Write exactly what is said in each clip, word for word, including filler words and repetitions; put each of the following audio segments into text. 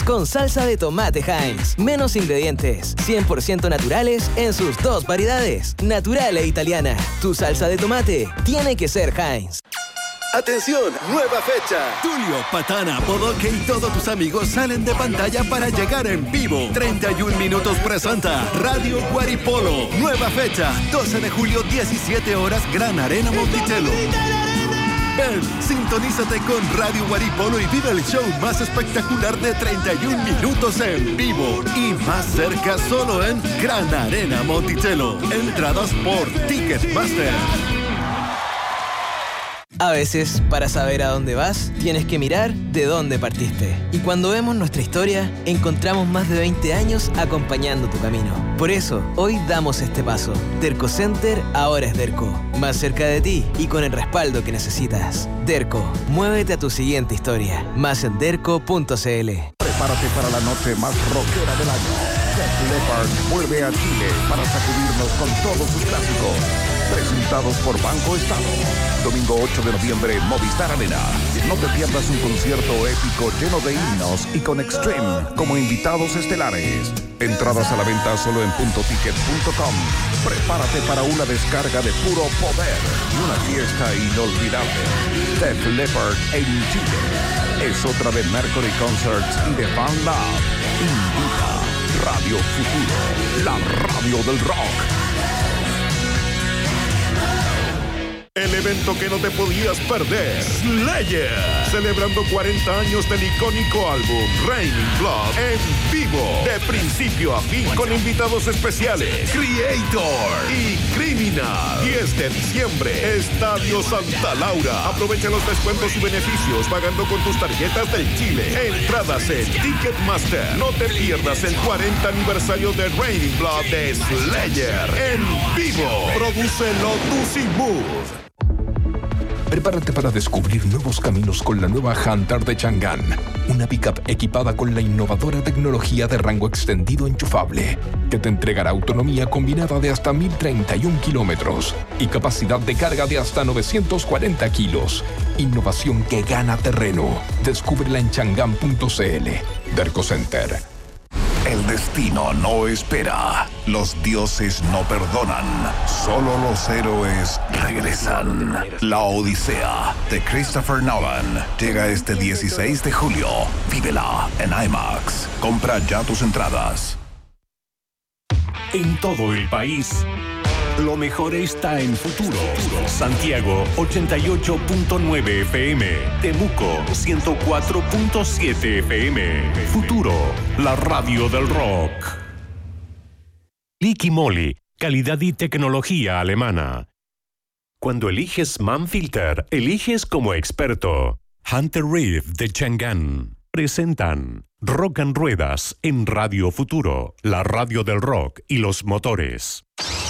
con salsa de tomate Heinz. Menos ingredientes, cien por ciento naturales en sus dos variedades, natural e italiana. Tu salsa de tomate tiene que ser Heinz. ¡Atención! ¡Nueva fecha! Tulio, Patana, Bodoque y todos tus amigos salen de pantalla para llegar en vivo. treinta y un minutos presenta Radio Guaripolo. Nueva fecha, doce de julio, diecisiete horas, Gran Arena Monticello. Ven, sintonízate con Radio Guaripolo y vive el show más espectacular de treinta y un minutos en vivo. Y más cerca solo en Gran Arena Monticello. Entradas por Ticketmaster. A veces, para saber a dónde vas, tienes que mirar de dónde partiste. Y cuando vemos nuestra historia, encontramos más de veinte años acompañando tu camino. Por eso, hoy damos este paso. Derco Center ahora es Derco. Más cerca de ti y con el respaldo que necesitas. Derco, muévete a tu siguiente historia. Más en derco punto c l. Prepárate para la noche más rockera del año. Def Leppard vuelve a Chile para sacudirnos con todos sus clásicos. Presentados por Banco Estado. Domingo ocho de noviembre, Movistar Arena. No te pierdas un concierto épico lleno de himnos y con Extreme como invitados estelares. Entradas a la venta solo en punto ticket punto com. Prepárate para una descarga de puro poder y una fiesta inolvidable. Def Leppard en Chile. Es otra de Mercury Concerts y de Fan Lab. Invita Radio Futuro, la radio del rock. El evento que no te podías perder, Slayer, celebrando cuarenta años del icónico álbum Raining Blood en vivo, de principio a fin, con invitados especiales, Creator y Criminal. diez de diciembre, Estadio Santa Laura. Aprovecha los descuentos y beneficios pagando con tus tarjetas del Chile. Entradas en Ticketmaster. No te pierdas el cuarenta aniversario de Raining Blood de Slayer en vivo. Produce Lotus y Mood. Prepárate para descubrir nuevos caminos con la nueva Hunter de Chang'an, una pickup equipada con la innovadora tecnología de rango extendido enchufable, que te entregará autonomía combinada de hasta mil treinta y un kilómetros y capacidad de carga de hasta novecientos cuarenta kilos. Innovación que gana terreno. Descúbrela en chang'an punto c l. Derco Center. El destino no espera. Los dioses no perdonan. Solo los héroes regresan. La Odisea de Christopher Nolan llega este dieciséis de julio. Vívela en IMAX. Compra ya tus entradas. En todo el país, lo mejor está en Futuro. Santiago ochenta y ocho punto nueve F M. Temuco ciento cuatro punto siete F M. Futuro, la radio del rock. Liqui Moly, calidad y tecnología alemana. Cuando eliges Manfilter, eliges como experto. Hunter Reef de Chang'an presentan Rock and Ruedas en Radio Futuro, la radio del rock y los motores.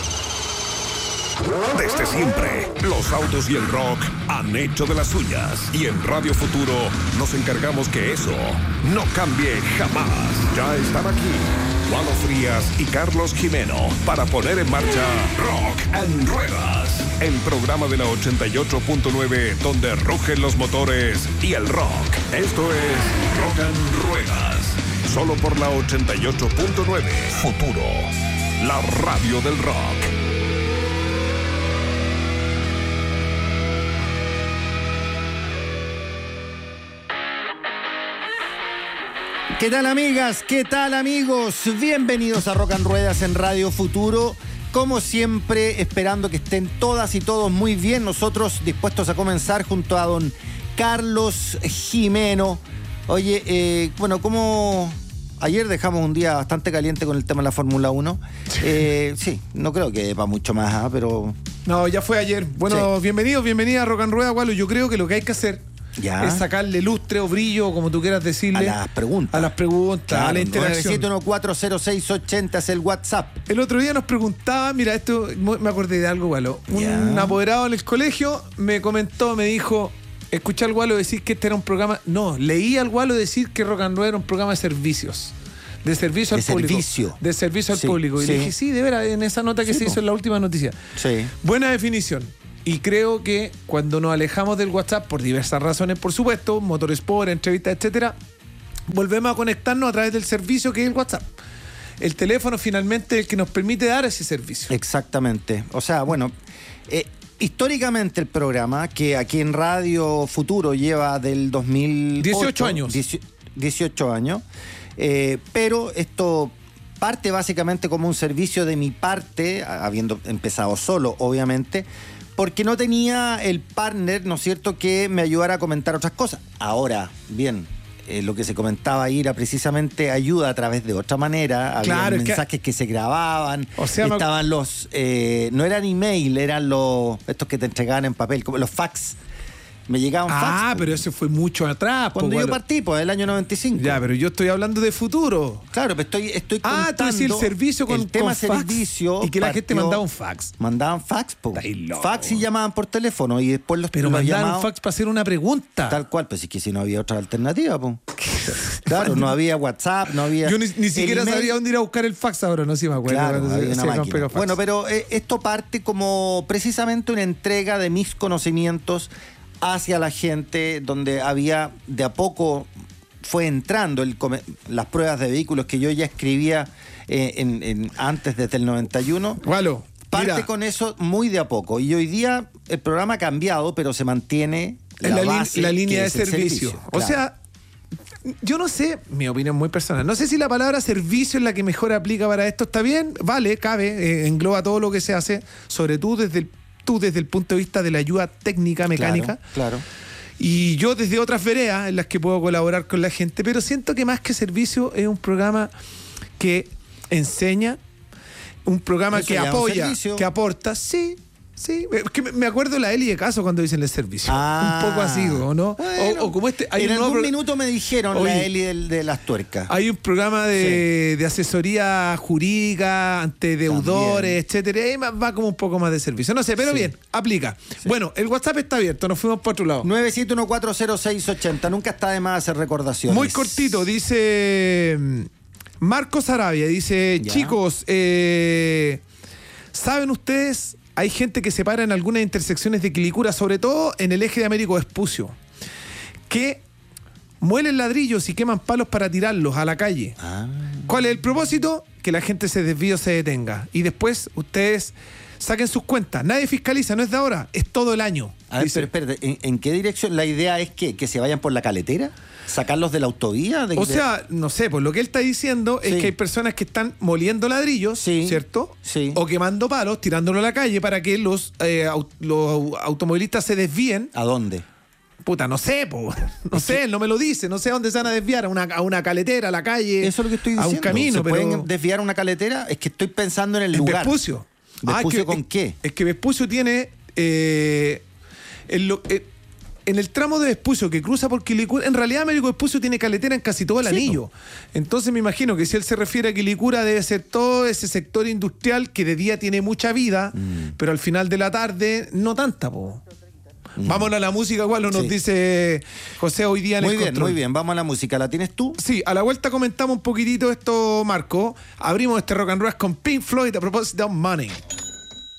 Desde siempre, los autos y el rock han hecho de las suyas. Y en Radio Futuro nos encargamos que eso no cambie jamás. Ya están aquí Walo Frías y Carlos Jimeno para poner en marcha Rock and Ruedas, el programa de la ochenta y ocho punto nueve donde rugen los motores y el rock. Esto es Rock and Ruedas, solo por la ochenta y ocho punto nueve. Futuro, la radio del rock. ¿Qué tal, amigas? ¿Qué tal, amigos? Bienvenidos a Rock and Ruedas en Radio Futuro. Como siempre, esperando que estén todas y todos muy bien. Nosotros dispuestos a comenzar junto a don Carlos Jimeno. Oye, eh, bueno, como ayer dejamos un día bastante caliente con el tema de la Fórmula uno. Eh, sí, no creo que va mucho más, ¿eh? Pero... No, ya fue ayer. Bueno, sí. Bienvenidos, bienvenida a Rock and Ruedas, Walo. Yo creo que lo que hay que hacer... Ya. Es sacarle lustre o brillo, como tú quieras decirle, a las preguntas. A las preguntas, claro, a la interacción. nueve siete uno cuatro cero seis ocho cero es el WhatsApp. El otro día nos preguntaba, mira, esto me acordé de algo, Walo. Un apoderado en el colegio me comentó, me dijo, escuché al Walo decir que este era un programa. No, leí al Walo decir que Rock and Roll era un programa de servicios. De servicio al de público. Servicio. De servicio al sí, público. Y sí. le dije, sí, de veras, en esa nota que sí, se hizo po. en la última noticia. Sí. Buena definición. Y creo que cuando nos alejamos del WhatsApp, por diversas razones, por supuesto, Motorsport, entrevistas, etcétera, volvemos a conectarnos a través del servicio que es el WhatsApp. El teléfono finalmente es el que nos permite dar ese servicio. Exactamente. O sea, bueno, eh, históricamente el programa, que aquí en Radio Futuro lleva del dos mil ocho, dieciocho años. dieciocho años, eh, pero esto parte básicamente como un servicio de mi parte, habiendo empezado solo, obviamente, porque no tenía el partner, ¿no es cierto?, que me ayudara a comentar otras cosas. Ahora, bien, eh, lo que se comentaba ahí era precisamente ayuda a través de otra manera. Había Claro, es mensajes que- que... se grababan, O sea, me- estaban los... eh, no eran email, eran los... estos que te entregaban en papel, como los fax. Me llegaban fax. Ah, pues. pero eso fue mucho atrás. Cuando po, yo Gualo. partí, pues, el año noventa y cinco. Ya, pero yo estoy hablando de futuro. Claro, pero estoy, estoy Ah, tú contando decís el servicio con, el tema con fax servicio. y que la gente partió- mandaba un fax. Mandaban fax, po. Estáis loco. Fax y llamaban por teléfono y después los Pero los mandaban un llamados- fax para hacer una pregunta. Tal cual, pues es que si no había otra alternativa, pues. Claro, no había WhatsApp, no había... Yo ni, ni el siquiera email- sabía dónde ir a buscar el fax ahora, no sé si me acuerdo. Claro, cuando había se- una se iban máquina. pega fax. Bueno, pero eh, esto parte como precisamente una entrega de mis conocimientos hacia la gente, donde había de a poco fue entrando el come- las pruebas de vehículos que yo ya escribía eh, en, en- antes desde el noventa y uno. Gualo, Parte mira, con eso muy de a poco. Y hoy día el programa ha cambiado, pero se mantiene la, la, lin- base, la línea que de es el servicio. O claro. sea, yo no sé, mi opinión muy personal, no sé si la palabra servicio es la que mejor aplica para esto. Está bien, vale, cabe, eh, engloba todo lo que se hace, sobre todo desde el, tú desde el punto de vista de la ayuda técnica, mecánica. Claro, claro. Y yo desde otras veredas en las que puedo colaborar con la gente, pero siento que más que servicio es un programa que enseña, un programa Eso que llama apoya, servicio. que aporta, sí, sí. Es que me- me acuerdo la Eli de Caso cuando dicen el servicio. Ah, un poco así, ¿o no? Bueno, o, o como este, hay en un nuevo algún pro- minuto me dijeron Oye, la Eli del- de, las tuercas. hay un programa de, de asesoría jurídica ante deudores, etcétera. Y ahí más- va como un poco más de servicio. No sé, pero Sí. bien, aplica. Bueno, el WhatsApp está abierto, nos fuimos para otro lado. nueve siete uno cuatro cero seis ocho cero. Nunca está de más hacer recordaciones. Muy cortito, dice mm, Marcos Arabia, dice, Ya. chicos, eh, ¿saben ustedes? Hay gente que se para en algunas intersecciones de Quilicura, sobre todo en el eje de Américo Vespucio, que muelen ladrillos y queman palos para tirarlos a la calle. Ah. ¿Cuál es el propósito? Que la gente se desvíe o se detenga. Y después ustedes saquen sus cuentas. Nadie fiscaliza, no es de ahora, es todo el año. A ver, dice. pero espérate, ¿en, en qué dirección? ¿La idea es que, que se vayan por la caletera? ¿Sacarlos de la autovía? ¿De- O de- sea, no sé, pues lo que él está diciendo es Sí. que hay personas que están moliendo ladrillos, Sí. ¿cierto? Sí. O quemando palos, tirándolo a la calle para que los, eh, au- los automovilistas se desvíen. ¿A dónde? Puta, no sé, po. No sé, él no me lo dice. No sé a dónde se van a desviar. A una, a una caletera, a la calle. Eso es lo que estoy A diciendo. un camino, ¿Se pero... pueden desviar una caletera? Es que estoy pensando en el En lugar. Vespucio. ¿Vespucio es que- con es- qué? Es que Vespucio tiene... eh, en, lo- eh, en el tramo de Vespucio que cruza por Quilicura, en realidad Américo Vespucio tiene caletera en casi todo el Sí, anillo. Entonces me imagino que si él se refiere a Quilicura debe ser todo ese sector industrial que de día tiene mucha vida, Mm. pero al final de la tarde no tanta, po. Vámonos a la música, igual nos Sí. dice José hoy día en Muy el bien, control. muy bien. Vamos a la música. ¿La tienes tú? Sí, a la vuelta comentamos un poquitito esto, Marco. Abrimos este rock and roll con Pink Floyd a propósito de Money.